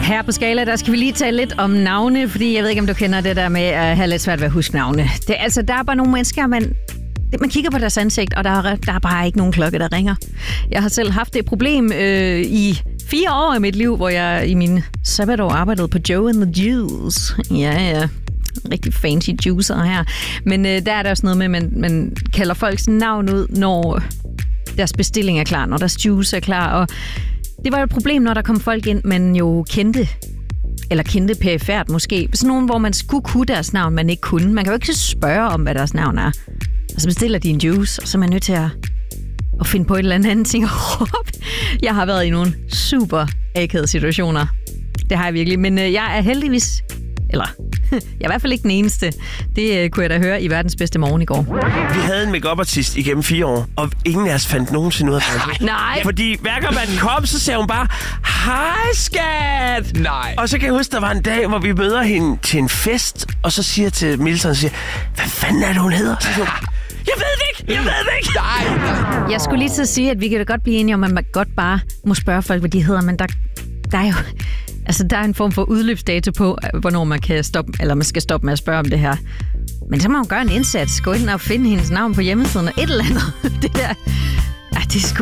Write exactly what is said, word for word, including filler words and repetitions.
Her på Skala, der skal vi lige tale lidt om navne, fordi jeg ved ikke, om du kender det der med at have lidt svært ved at huske navne. Det, altså, der er bare nogle mennesker, man, man kigger på deres ansigt, og der er, der er bare ikke nogen klokke, der ringer. Jeg har selv haft det problem øh, i fire år i mit liv, hvor jeg i min sabbatår arbejdede på Joe and the Juice. Ja, ja. Rigtig fancy juicer her. Men øh, der er der også noget med, at man, man kalder folks navn ud, når deres bestilling er klar, når deres juice er klar. Og det var jo et problem, når der kom folk ind, man jo kendte, eller kendte perifært måske. Sådan nogen, hvor man skulle kunne deres navn, man ikke kunne. Man kan jo ikke spørge om, hvad deres navn er. Og så bestiller de en juice, og så er man nødt til at, at finde på et eller andet ting at råbe. Jeg har været i nogle super akavede situationer. Det har jeg virkelig. Men øh, jeg er heldigvis... Eller, jeg er i hvert fald ikke den eneste. Det øh, kunne jeg da høre i Verdens Bedste Morgen i går. Vi havde en make-up-artist igennem fire år, og ingen af os fandt nogensinde ud af det. Nej. Fordi hver gang man kom, så sagde hun bare, hej skat! Nej. Og så kan jeg huske, der var en dag, hvor vi møder hende til en fest, og så siger jeg til Milton, siger, hvad fanden er det, hun hedder? Så siger hun, jeg ved det ikke! Jeg ved det ikke! Nej, nej. Jeg skulle lige til at sige, at vi kan da godt blive enige om, at man godt bare må spørge folk, hvad de hedder, men der, der er jo... Altså, der er en form for udløbsdato på, hvornår man kan stoppe, eller man skal stoppe med at spørge om det her. Men så må man gøre en indsats. Gå ind og finde hendes navn på hjemmesiden og et eller andet. Det der... Ja, det er sgu